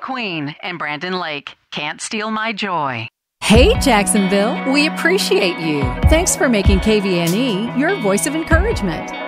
McQueen and Brandon Lake. Can't Steal My Joy. Hey, Jacksonville, we appreciate you. Thanks for making KVNE your voice of encouragement.